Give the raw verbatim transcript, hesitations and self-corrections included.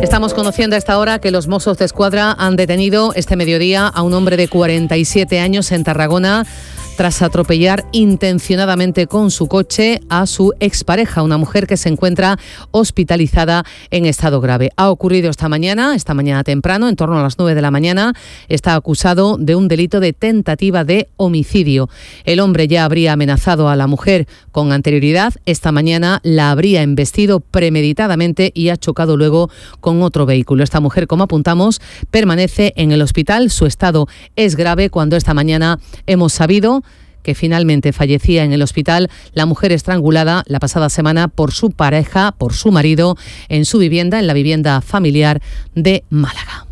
Estamos conociendo a esta hora que los Mossos de Escuadra han detenido este mediodía a un hombre de cuarenta y siete años en Tarragona tras atropellar intencionadamente con su coche a su expareja, una mujer que se encuentra hospitalizada en estado grave. Ha ocurrido esta mañana, esta mañana temprano, en torno a las nueve de la mañana. Está acusado de un delito de tentativa de homicidio. El hombre ya habría amenazado a la mujer con anterioridad. Esta mañana la habría embestido premeditadamente y ha chocado luego con otro vehículo. Esta mujer, como apuntamos, permanece en el hospital. Su estado es grave cuando esta mañana hemos sabido que finalmente fallecía en el hospital la mujer estrangulada la pasada semana por su pareja, por su marido, en su vivienda, en la vivienda familiar de Málaga.